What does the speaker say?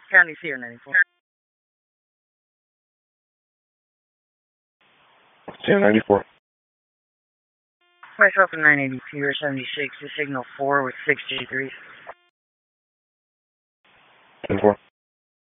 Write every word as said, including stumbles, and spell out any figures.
County Seer ninety-four. ten ninety-four. Myself in nine eighty-two or seventy-six, the signal four with six G three. ten four.